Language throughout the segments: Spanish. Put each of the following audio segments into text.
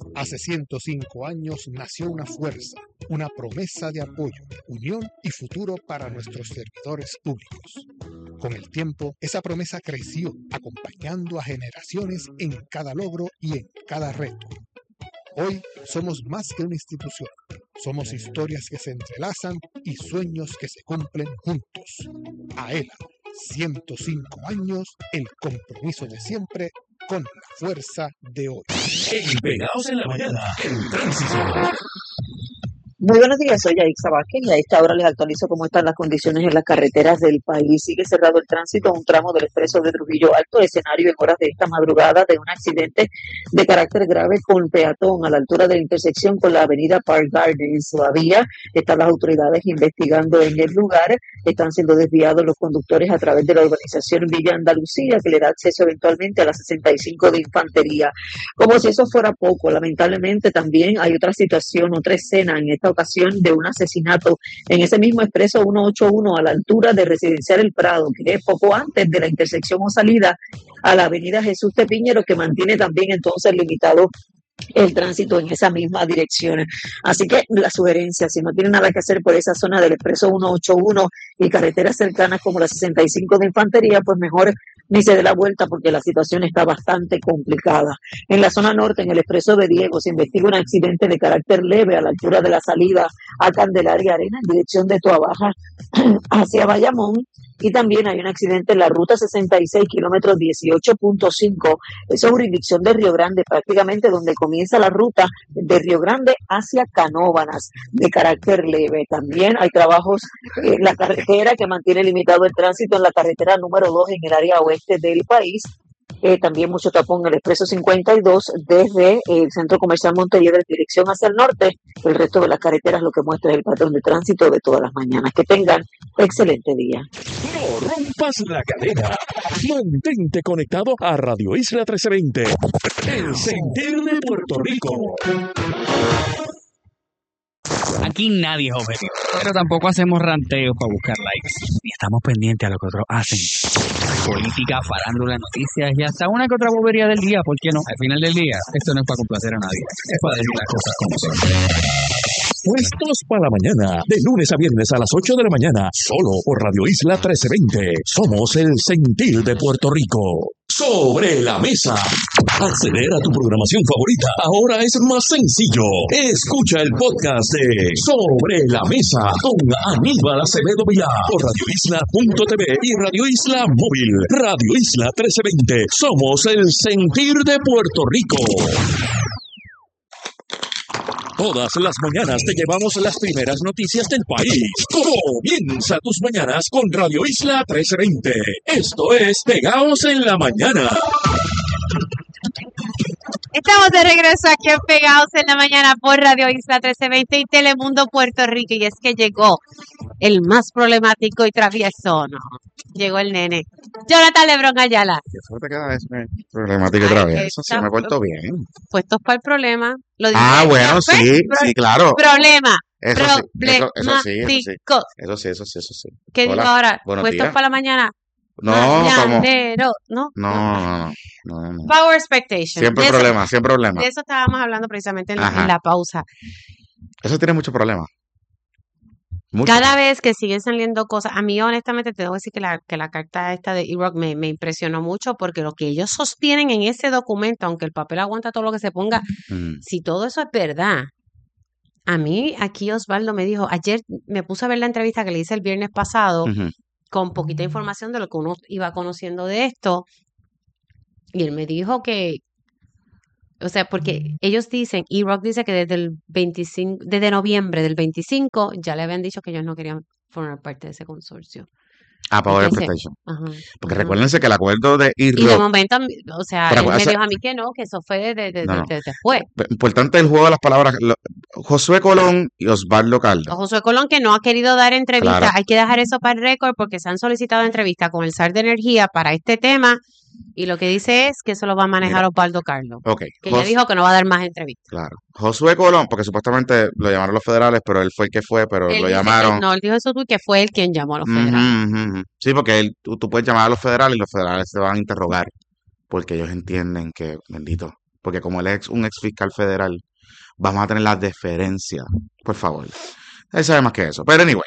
Hace 105 años nació una fuerza, una promesa de apoyo, unión y futuro para nuestros servidores públicos. Con el tiempo, esa promesa creció, acompañando a generaciones en cada logro y en cada reto. Hoy somos más que una institución. Somos historias que se entrelazan y sueños que se cumplen juntos. AELA, 105 años, el compromiso de siempre con la fuerza de hoy. Pegados en la mañana, el tránsito. Muy buenos días, soy Yaixa Vázquez y a esta hora les actualizo cómo están las condiciones en las carreteras del país. Sigue cerrado el tránsito en un tramo del expreso de Trujillo Alto, escenario en horas de esta madrugada de un accidente de carácter grave con peatón a la altura de la intersección con la avenida Park Gardens. Todavía están las autoridades investigando en el lugar, están siendo desviados los conductores a través de la urbanización Villa Andalucía, que le da acceso eventualmente a la 65 de Infantería. Como si eso fuera poco, lamentablemente también hay otra situación, otra escena en esta ocasión de un asesinato en ese mismo expreso 181 a la altura de Residencial El Prado, que es poco antes de la intersección o salida a la avenida Jesús de Piñero, que mantiene también entonces limitado el tránsito en esa misma dirección. Así que la sugerencia, si no tienen nada que hacer por esa zona del expreso 181 y carreteras cercanas como la 65 de Infantería, pues mejor ni se dé la vuelta porque la situación está bastante complicada. En la zona norte, en el expreso de Diego, se investiga un accidente de carácter leve a la altura de la salida a Candelaria Arena en dirección de Toabaja hacia Bayamón. Y también hay un accidente en la ruta 66, kilómetros 18.5, eso es jurisdicción de Río Grande, prácticamente donde comienza la ruta de Río Grande hacia Canóvanas, de carácter leve. También hay trabajos en la carretera que mantiene limitado el tránsito en la carretera número 2 en el área oeste del país. También mucho tapón en el expreso 52 desde el centro comercial Montelledre en dirección hacia el norte. El resto de las carreteras lo que muestra es el patrón de tránsito de todas las mañanas. Que tengan excelente día. No rompas la cadena. Mantente conectado a Radio Isla 1320. El sentir de Puerto Rico. Aquí nadie es objetivo, pero tampoco hacemos ranteos para buscar likes. Ni estamos pendientes a lo que otros hacen. Política, farándula, noticias y hasta una que otra bobería del día, ¿por qué no? Al final del día, esto no es para complacer a nadie, es para decir las cosas como son. Puestos para la mañana, de lunes a viernes a las 8 de la mañana, solo por Radio Isla 1320. Somos el sentir de Puerto Rico. Sobre la mesa. Acceder a tu programación favorita ahora es más sencillo. Escucha el podcast de Sobre la Mesa con Aníbal Acevedo Vilá por radioisla.tv y Radio Isla Móvil. Radio Isla 1320. Somos el sentir de Puerto Rico. Todas las mañanas te llevamos las primeras noticias del país. Comienza tus mañanas con Radio Isla 1320. Esto es Pegados en la Mañana. Estamos de regreso aquí en Pegados en la Mañana por Radio Isla 1320 y Telemundo Puerto Rico. Y es que llegó el más problemático y travieso, ¿no? Llegó el nene. Jonathan Lebrón Ayala. Eso te queda eso, problemático y travieso. Sí, me porto bien. Puestos para el problema. Lo bueno, sí, sí, claro. Problema. Eso Problemático. Eso sí. ¿Qué digo ahora? Buenos Puestos días. para la mañana. No, Mañanero. No. Power expectation. Siempre problema. De eso estábamos hablando precisamente en la pausa. Eso tiene mucho problema. Cada vez que siguen saliendo cosas, a mí honestamente te debo decir que la carta esta de E-Rock me impresionó mucho porque lo que ellos sostienen en ese documento, aunque el papel aguanta todo lo que se ponga, si todo eso es verdad. A mí aquí Osvaldo me dijo, ayer me puse a ver la entrevista que le hice el viernes pasado con poquita información de lo que uno iba conociendo de esto y él me dijo que, o sea, porque ellos dicen, E-Rock dice que desde noviembre del 25 ya le habían dicho que ellos no querían formar parte de ese consorcio. Power Expectation. Porque recuérdense que el acuerdo de E-Rock... Y de momento, o sea, él me dijo a mí que no, que eso fue después. Importante el juego de las palabras. Josué Colón y Osvaldo Caldo. Josué Colón que no ha querido dar entrevistas. Claro. Hay que dejar eso para el récord porque se han solicitado entrevistas con el SAR de Energía para este tema. Y lo que dice es que eso lo va a manejar Osvaldo Carlos. Okay. Que ya dijo que no va a dar más entrevistas. Claro. Josué Colón, porque supuestamente lo llamaron los federales, pero él fue el que fue, pero Él lo dice llamaron. él dijo eso tú, que fue él quien llamó a los federales. Sí, porque tú puedes llamar a los federales y los federales te van a interrogar. Porque ellos entienden que, bendito, porque como él es un ex fiscal federal, vamos a tener la deferencia, por favor. Él sabe más que eso. Pero anyway,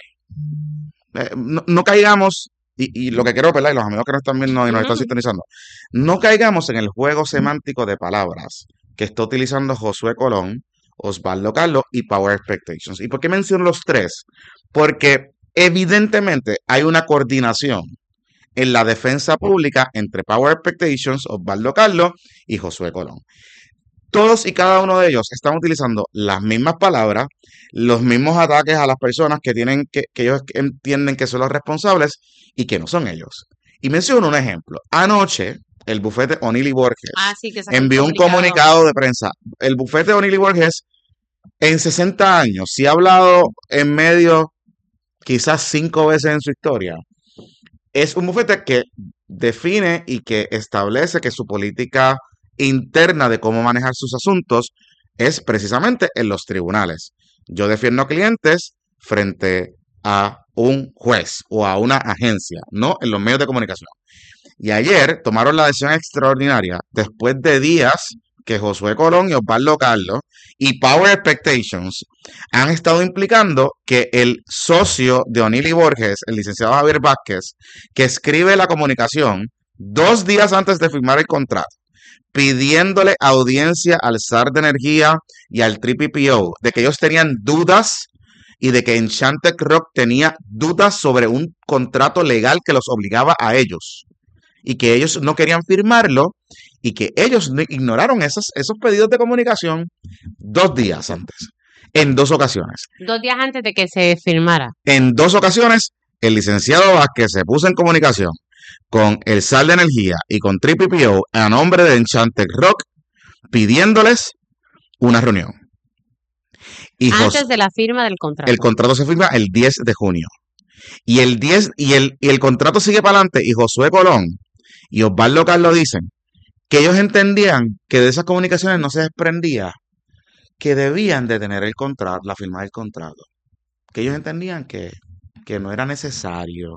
no caigamos, y lo que quiero, ¿verdad? Y los amigos que nos están viendo y nos están sintonizando, no caigamos en el juego semántico de palabras que está utilizando Josué Colón, Osvaldo Carlos y Power Expectations. ¿Y por qué menciono los tres? Porque evidentemente hay una coordinación en la defensa pública entre Power Expectations, Osvaldo Carlos y Josué Colón. Todos y cada uno de ellos están utilizando las mismas palabras, los mismos ataques a las personas que ellos entienden que son los responsables y que no son ellos. Y menciono un ejemplo. Anoche, el bufete O'Neill y Borges envió un comunicado de prensa. El bufete O'Neill y Borges, en 60 años, si ha hablado en medio quizás 5 veces en su historia, es un bufete que define y que establece que su política interna de cómo manejar sus asuntos es precisamente en los tribunales. Yo defiendo a clientes frente a un juez o a una agencia, no en los medios de comunicación. Y ayer tomaron la decisión extraordinaria, después de días que Josué Colón y Osvaldo Carlos y Power Expectations han estado implicando que el socio de O'Neill y Borges, el licenciado Javier Vázquez, que escribe la comunicación 2 días antes de firmar el contrato, pidiéndole audiencia al SAR de Energía y al TPPO, de que ellos tenían dudas y de que Enchanted Rock tenía dudas sobre un contrato legal que los obligaba a ellos y que ellos no querían firmarlo y que ellos ignoraron esos pedidos de comunicación 2 días antes, en 2 ocasiones. 2 días antes de que se firmara. En 2 ocasiones, el licenciado Vázquez se puso en comunicación con el SAR de Energía y con TPPO a nombre de Enchanted Rock pidiéndoles una reunión. Y antes de la firma del contrato. El contrato se firma el 10 de junio. Y el contrato sigue para adelante y Josué Colón y Osvaldo Carlos dicen que ellos entendían que de esas comunicaciones no se desprendía que debían de tener el contrato, la firma del contrato. Que ellos entendían que no era necesario.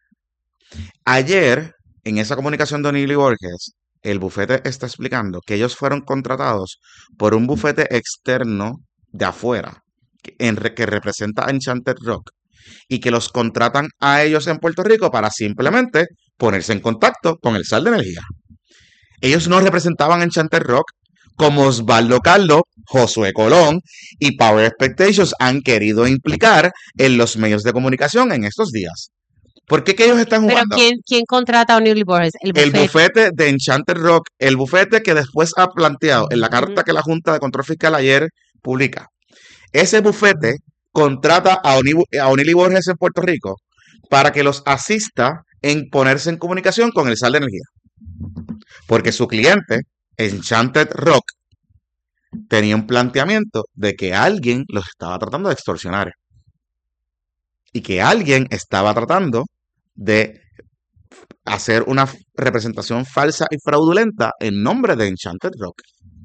Ayer, en esa comunicación de O'Neill y Borges, el bufete está explicando que ellos fueron contratados por un bufete externo de afuera que representa a Enchanted Rock y que los contratan a ellos en Puerto Rico para simplemente ponerse en contacto con el SAR de Energía. Ellos no representaban a Enchanted Rock como Osvaldo Carlos, Josué Colón y Power Expectations han querido implicar en los medios de comunicación en estos días. ¿Por qué que ellos están jugando? ¿Pero quién contrata a O'Neill y Borges? El bufete de Enchanted Rock, el bufete que después ha planteado en la carta que la Junta de Control Fiscal ayer publica. Ese bufete contrata a O'Neill y Borges en Puerto Rico para que los asista en ponerse en comunicación con el SAR de Energía. Porque su cliente, Enchanted Rock, tenía un planteamiento de que alguien los estaba tratando de extorsionar. Y que alguien estaba tratando de hacer una representación falsa y fraudulenta en nombre de Enchanted Rock.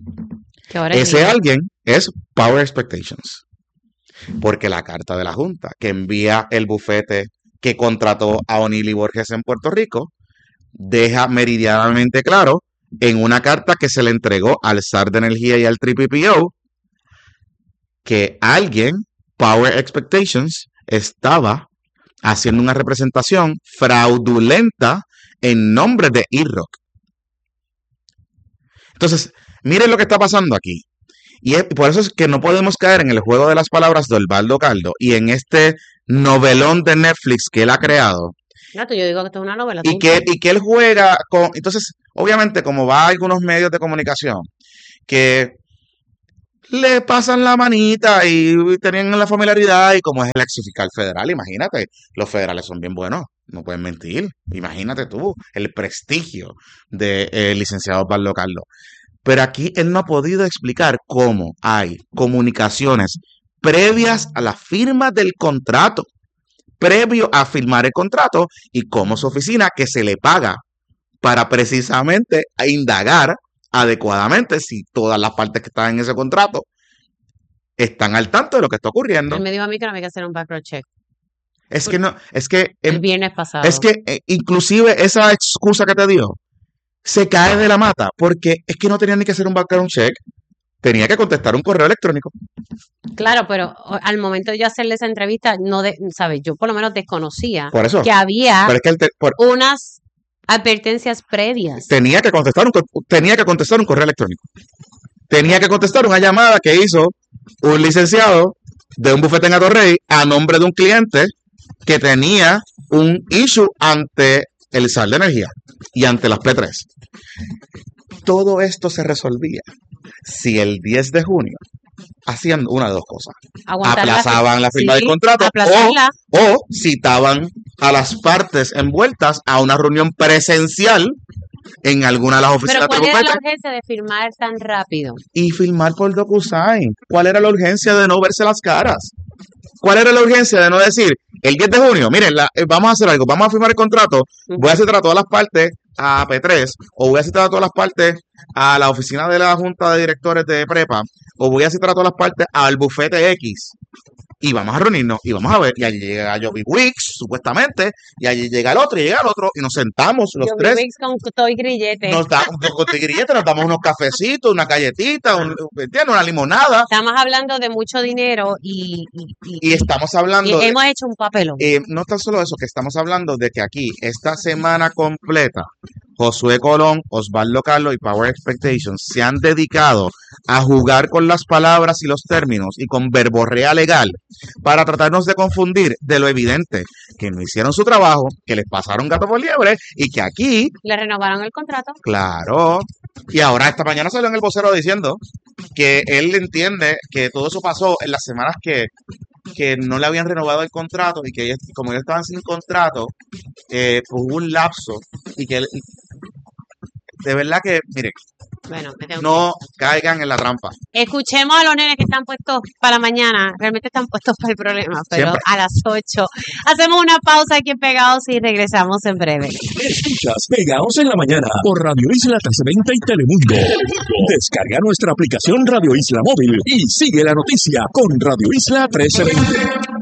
Ese alguien es Power Expectations. Porque la carta de la Junta que envía el bufete que contrató a O'Neill y Borges en Puerto Rico deja meridianamente claro en una carta que se le entregó al SAR de Energía y al TPPO que alguien, Power Expectations, estaba haciendo una representación fraudulenta en nombre de E-Rock. Entonces, miren lo que está pasando aquí. Y por eso es que no podemos caer en el juego de las palabras de Osvaldo Carlos y en este novelón de Netflix que él ha creado. Claro, yo digo que esto es una novela. Y que él juega con... Entonces, obviamente, como va a algunos medios de comunicación que le pasan la manita y tenían la familiaridad y como es el ex fiscal federal, imagínate, los federales son bien buenos, no pueden mentir. Imagínate tú el prestigio del licenciado Osvaldo Carlos. Pero aquí él no ha podido explicar cómo hay comunicaciones previas a la firma del contrato, previo a firmar el contrato y cómo su oficina que se le paga para precisamente indagar adecuadamente si todas las partes que están en ese contrato están al tanto de lo que está ocurriendo. Él me dijo a mí que no había que hacer un background check. Es que el viernes pasado. Es que inclusive esa excusa que te dio se cae de la mata porque es que no tenía ni que hacer un background check, tenía que contestar un correo electrónico. Claro, pero al momento de yo hacerle esa entrevista, ¿sabes? Yo por lo menos desconocía Por eso. que había Pero es que unas advertencias previas. tenía que contestar un correo electrónico. Tenía que contestar una llamada que hizo un licenciado de un bufete en Atorrey a nombre de un cliente que tenía un issue ante el SAR de energía y ante las P3. Todo esto se resolvía si el 10 de junio hacían una de dos cosas. Aplazaban la firma del contrato o citaban a las partes envueltas a una reunión presencial en alguna de las oficinas. Pero ¿cuál era la urgencia de firmar tan rápido? Y firmar por DocuSign. ¿Cuál era la urgencia de no verse las caras? ¿Cuál era la urgencia de no decir, el 10 de junio, miren, vamos a hacer algo, vamos a firmar el contrato, voy a citar a todas las partes a P3, o voy a citar a todas las partes a la oficina de la Junta de Directores de Prepa, o voy a citar a todas las partes al bufete X, y vamos a reunirnos, y vamos a ver, y allí llega Joby Wicks, supuestamente, y allí llega el otro, y nos sentamos los Joby tres. Wicks con todo y grillete. Nos damos unos cafecitos, una galletita, una limonada. Estamos hablando de mucho dinero y estamos hablando... Y hemos hecho un papelón. No tan solo eso, que estamos hablando de que aquí, esta semana completa, Josué Colón, Osvaldo Carlos y Power Expectations se han dedicado a jugar con las palabras y los términos y con verborrea legal para tratarnos de confundir de lo evidente, que no hicieron su trabajo, que les pasaron gato por liebre y que aquí... ¿Le renovaron el contrato? Claro. Y ahora esta mañana salió en el vocero diciendo que él entiende que todo eso pasó en las semanas que no le habían renovado el contrato y que como ellos estaban sin contrato, hubo un lapso y que de verdad que, mire, no caigan en la trampa. Escuchemos a los nenes que están puestos para mañana, realmente están puestos para el problema, pero siempre. A las 8 hacemos una pausa aquí en Pegados y regresamos en breve. Escuchas Pegados en la mañana por Radio Isla 1320 y Telemundo. Descarga nuestra aplicación Radio Isla Móvil y sigue la noticia con Radio Isla 1320.